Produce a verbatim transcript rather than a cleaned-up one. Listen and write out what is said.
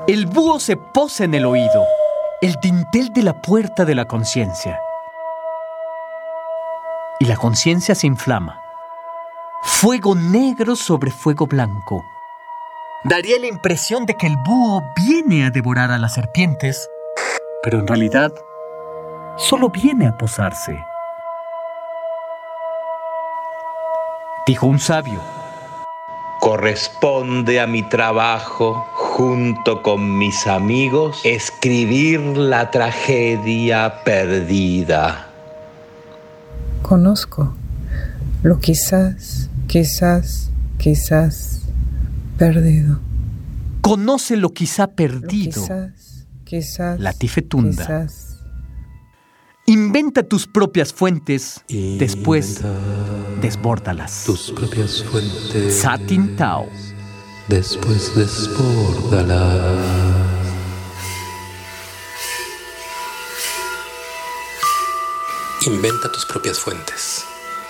El búho se posa en el oído, el dintel de la puerta de la conciencia. Y la conciencia se inflama. Fuego negro sobre fuego blanco. Daría la impresión de que el búho viene a devorar a las serpientes, pero en realidad solo viene a posarse. Dijo un sabio: corresponde a mi trabajo, junto con mis amigos, escribir la tragedia perdida. Conozco lo quizás, quizás, quizás perdido. Conoce lo quizá perdido. Lo quizás, quizás, la tifetunda. Quizás. Inventa tus propias fuentes, Inventa después desbórdalas. Tus propias fuentes. Satin Tao. Después desbórdalas. Inventa tus propias fuentes.